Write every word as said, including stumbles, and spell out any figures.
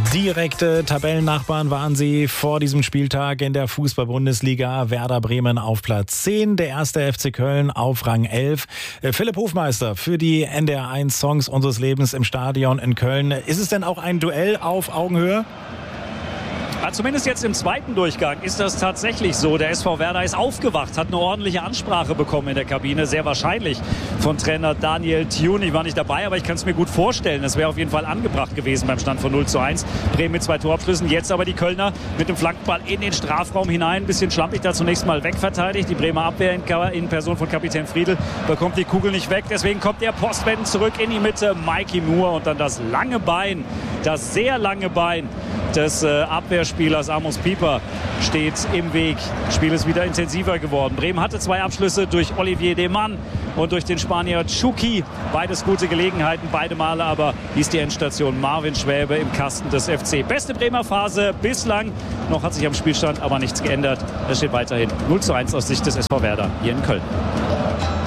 Direkte Tabellennachbarn waren sie vor diesem Spieltag in der Fußball-Bundesliga. Werder Bremen auf Platz zehn, der erste F C Köln auf Rang elf. Philipp Hofmeister für die N D R eins Songs unseres Lebens im Stadion in Köln. Ist es denn auch ein Duell auf Augenhöhe? Ja, zumindest jetzt im zweiten Durchgang ist das tatsächlich so. Der S V Werder ist aufgewacht, hat eine ordentliche Ansprache bekommen in der Kabine. Sehr wahrscheinlich von Trainer Daniel Thune. Ich war nicht dabei, aber ich kann es mir gut vorstellen. Das wäre auf jeden Fall angebracht gewesen beim Stand von null zu eins. Bremen mit zwei Torabschlüssen. Jetzt aber die Kölner mit dem Flankenball in den Strafraum hinein. Ein bisschen schlampig da zunächst mal wegverteidigt. Die Bremer Abwehr in, in Person von Kapitän Friedl bekommt die Kugel nicht weg. Deswegen kommt der Postwenden zurück in die Mitte. Mikey Moore und dann das lange Bein, das sehr lange Bein des äh, Abwehrspielers Amos Pieper steht im Weg. Das Spiel ist wieder intensiver geworden. Bremen hatte zwei Abschlüsse durch Olivier Demann und durch den Spanier Chucky. Beides gute Gelegenheiten, beide Male aber hieß die Endstation Marvin Schwäbe im Kasten des F C. Beste Bremer Phase bislang. Noch hat sich am Spielstand aber nichts geändert. Es steht weiterhin null zu eins aus Sicht des S V Werder hier in Köln.